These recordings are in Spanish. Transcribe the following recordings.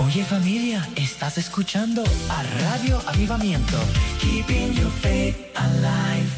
Oye familia, estás escuchando a Radio Avivamiento. Keeping your faith alive.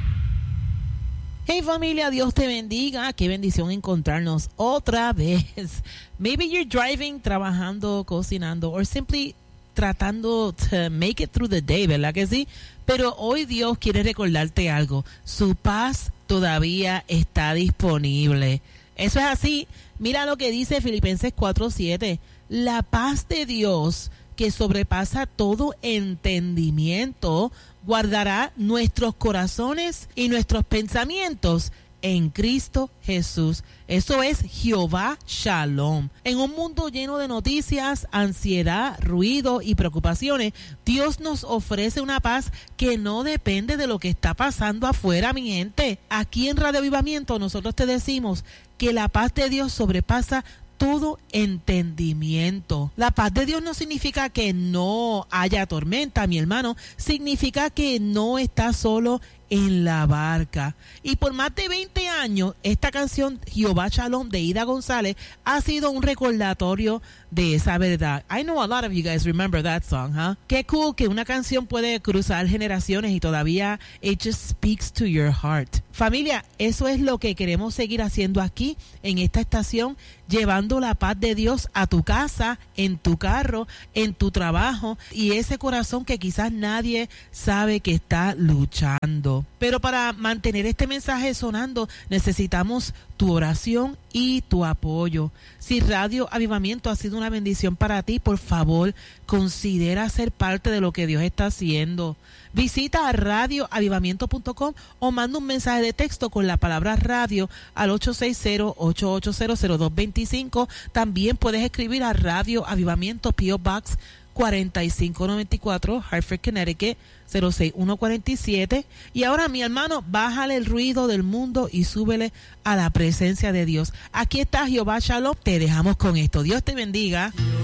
Hey familia, Dios te bendiga. Qué bendición encontrarnos otra vez. Maybe you're driving, trabajando, cocinando, or simply tratando to make it through the day, ¿verdad que sí? Pero hoy Dios quiere recordarte algo. Su paz todavía está disponible. Eso es así. Mira lo que dice Filipenses 4:7. La paz de Dios, que sobrepasa todo entendimiento, guardará nuestros corazones y nuestros pensamientos en Cristo Jesús. Eso es Jehová Shalom. En un mundo lleno de noticias, ansiedad, ruido y preocupaciones, Dios nos ofrece una paz que no depende de lo que está pasando afuera, mi gente. Aquí en Radio Avivamiento nosotros te decimos que la paz de Dios sobrepasa todo entendimiento. La paz de Dios no significa que no haya tormenta, mi hermano. Significa que no estás solo en la barca. Y por más de 20 años, esta canción Jehová Shalom de Ida González ha sido un recordatorio de esa verdad. I know a lot of you guys remember that song, huh? Qué cool que una canción puede cruzar generaciones y todavía it just speaks to your heart. Familia, eso es lo que queremos seguir haciendo aquí en esta estación, llevando la paz de Dios a tu casa, en tu carro, en tu trabajo y ese corazón que quizás nadie sabe que está luchando. Pero para mantener este mensaje sonando necesitamos tu oración y tu apoyo. Si Radio Avivamiento ha sido una bendición para ti, por favor, considera ser parte de lo que Dios está haciendo. Visita a radioavivamiento.com o manda un mensaje de texto con la palabra radio al 860-880-0225. También puedes escribir a Radio Avivamiento, P.O. Box 4594, Hartford, Connecticut 06147. Y ahora, mi hermano, bájale el ruido del mundo y súbele a la presencia de Dios. Aquí está Jehová Shalom. Te dejamos con esto. Dios te bendiga.